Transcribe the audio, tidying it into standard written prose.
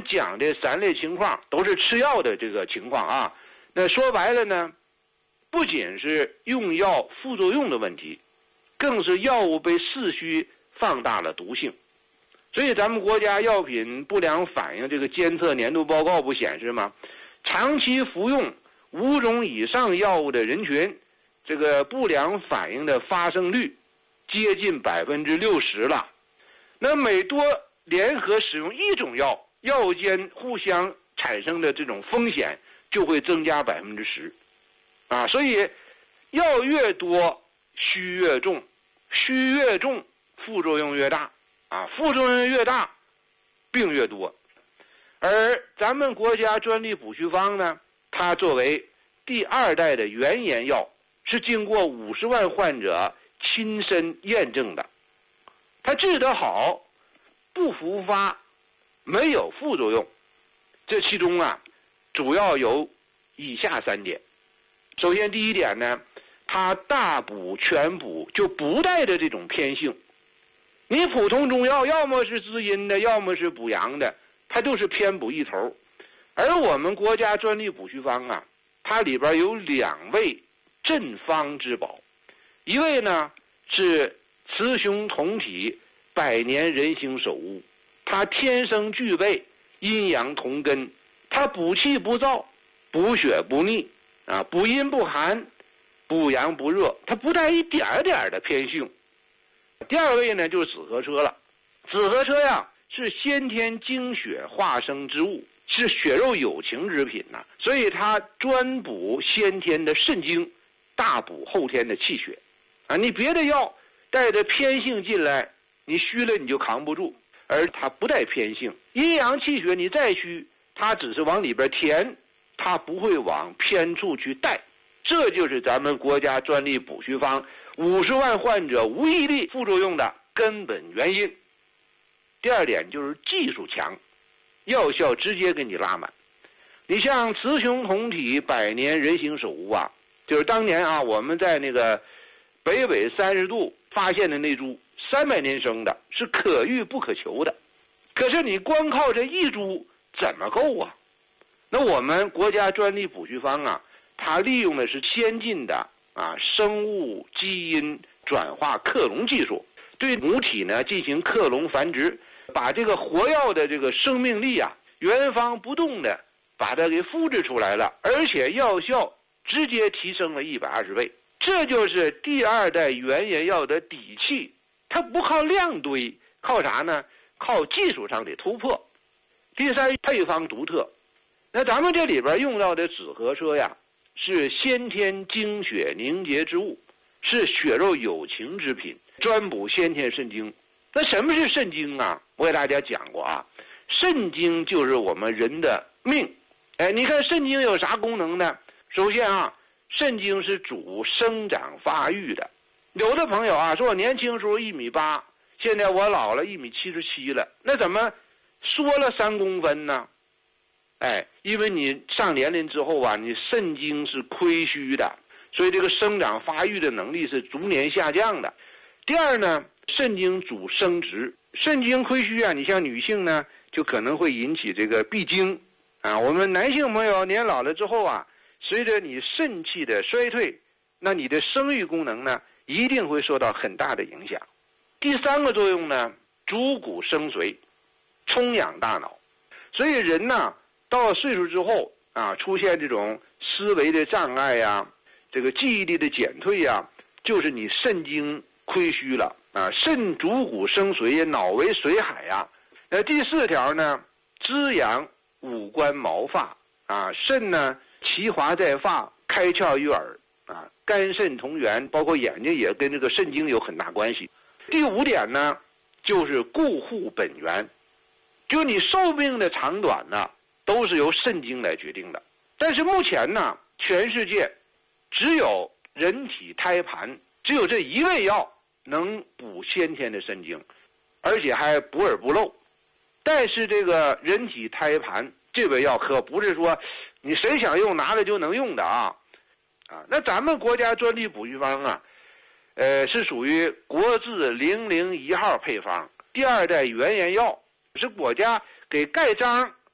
讲的3类情况都是吃药的这个情况啊。那说白了呢，不仅是用药副作用的问题，更是药物被视虚放大了毒性。所以咱们国家药品不良反应这个监测年度报告不显示吗？长期服用5种以上药物的人群，这个不良反应的发生率接近60%了。那每多联合使用1种药，药物间互相产生的这种风险就会增加10%啊。所以药越多虚越重，虚越重副作用越大啊，副作用越大病越多。而咱们国家专利补虚方呢，它作为第2代的原研药，是经过50万患者亲身验证的，它治得好，不复发，没有副作用。这其中啊，主要有以下3点。首先第一点呢，它大补全补，就不带着这种偏性。你普通中药要么是滋阴的，要么是补阳的，它就是偏补一头。而我们国家专利补虚方啊，它里边有2味镇方之宝，一味呢是雌雄同体100年人形首乌，它天生具备阴阳同根，它补气不燥，补血不腻啊，补阴不寒，补阳不热，它不带一点点的偏性。第2位呢就是紫河车了。紫河车呀是先天精血化生之物，是血肉有情之品呐，所以它专补先天的肾精，大补后天的气血啊。你别的药带着偏性进来，你虚了你就扛不住，而它不带偏性，阴阳气血你再虚，它只是往里边填，它不会往偏处去带。这就是咱们国家专利补虚方50万患者无一例副作用的根本原因。第2点就是技术强，药效直接给你拉满。你像雌雄同体100年人形首乌啊，就是当年啊我们在那个北纬30度发现的那株300年生的，是可遇不可求的。可是你光靠这1株怎么够啊？那我们国家专利补虚方啊，它利用的是先进的生物基因转化克隆技术，对母体呢进行克隆繁殖，把这个活药的这个生命力啊原封不动的把它给复制出来了，而且药效直接提升了120倍。这就是第2代原研药的底气，它不靠量堆，靠啥呢？靠技术上的突破。第3，配方独特。那咱们这里边用到的紫河车呀，是先天精血凝结之物，是血肉有情之品，专补先天肾精。那什么是肾精啊？我给大家讲过啊，肾精就是我们人的命。你看肾精有啥功能呢？首先啊，肾精是主生长发育的。有的朋友啊说我年轻时候1.8米，现在我老了1.77米了，那怎么缩了3公分呢？因为你上年龄之后啊，你肾精是亏虚的，所以这个生长发育的能力是逐年下降的。第2呢，肾精主生殖，肾精亏虚啊，你像女性呢，就可能会引起这个闭经啊。我们男性朋友年老了之后啊，随着你肾气的衰退，那你的生育功能呢，一定会受到很大的影响。第3个作用呢，主骨生髓，充养大脑。所以人呢，到了岁数之后啊，出现这种思维的障碍呀，这个记忆力的减退呀，就是你肾精亏虚了啊。肾主骨生髓，脑为髓海呀。第4条呢，滋养五官毛发啊。肾呢，其华在发，开窍于耳啊。肝肾同源，包括眼睛也跟这个肾精有很大关系。第5点呢，就是固护本源，就你寿命的长短呢，都是由肾精来决定的。但是目前呢，全世界只有人体胎盘，只有这1味药能补先天的肾精，而且还补而不漏。但是这个人体胎盘这味药可不是说你谁想用拿了就能用的啊。那咱们国家专利补虚方啊，是属于国字001号配方，第2代原研药，是国家给盖章